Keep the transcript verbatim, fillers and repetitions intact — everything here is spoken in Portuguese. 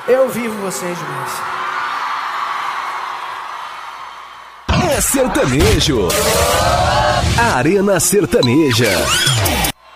Eu vivo vocês demais. É sertanejo. Arena Sertaneja.